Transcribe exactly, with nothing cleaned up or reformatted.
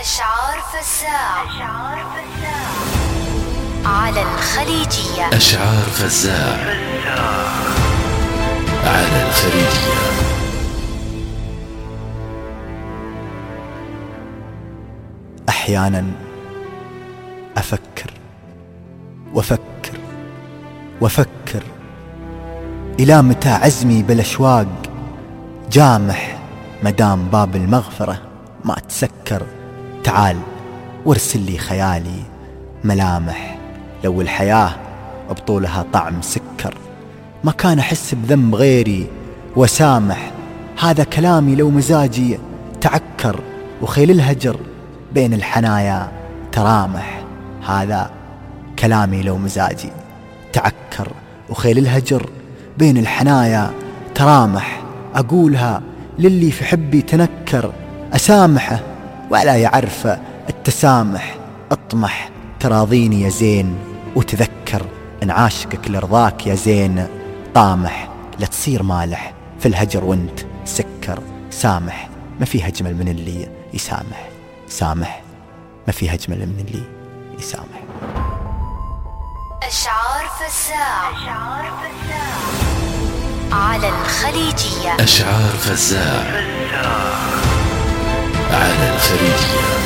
أشعار فزاع على الخليجية. أشعار فزاع على الخليجية. أحيانا أفكر وأفكر وأفكر إلى متى عزمي بالأشواق جامح مدام باب المغفرة ما تسكر. تعال وارسل لي خيالي ملامح لو الحياة بطولها طعم سكر. ما كان أحس بذنب غيري وسامح. هذا كلامي لو مزاجي تعكر وخيل الهجر بين الحنايا ترامح. هذا كلامي لو مزاجي تعكر وخيل الهجر بين الحنايا ترامح. أقولها للي في حبي تنكر أسامحه ولا يعرف التسامح. اطمح تراضيني يا زين وتذكر إن عاشقك لرضاك يا زين طامح. لا تصير مالح في الهجر وانت سكر. سامح ما فيه أجمل من اللي يسامح. سامح ما فيه أجمل من اللي يسامح. أشعار فزاع على الخليجية. أشعار فزاع على الخليجية.